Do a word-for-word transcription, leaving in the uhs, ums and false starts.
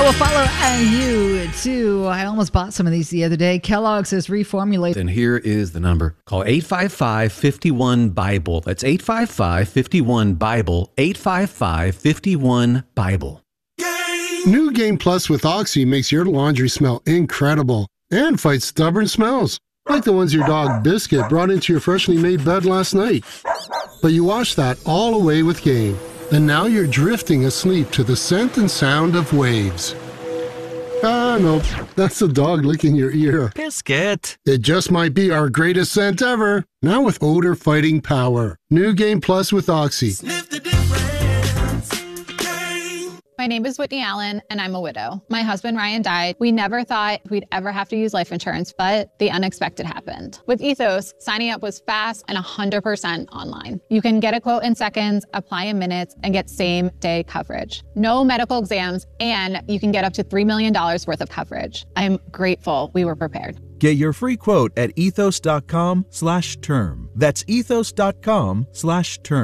I will follow uh, you too. I almost bought some of these the other day. Kellogg's is reformulated. And here is the number. Call eight five five, five one, BIBLE. That's eight five five, five one, BIBLE. eight five five, five one, BIBLE. New Game Plus with Oxy makes your laundry smell incredible and fights stubborn smells, like the ones your dog Biscuit brought into your freshly made bed last night. But you washed that all away with Game, and now you're drifting asleep to the scent and sound of waves. Ah, no, that's the dog licking your ear. Biscuit. It just might be our greatest scent ever, now with odor-fighting power. New Game Plus with Oxy. Sniff the difference. Game. My name is Whitney Allen, and I'm a widow. My husband, Ryan, died. We never thought we'd ever have to use life insurance, but the unexpected happened. With Ethos, signing up was fast and one hundred percent online. You can get a quote in seconds, apply in minutes, and get same-day coverage. No medical exams, and you can get up to three million dollars worth of coverage. I'm grateful we were prepared. Get your free quote at ethos.com slash term. That's ethos.com slash term.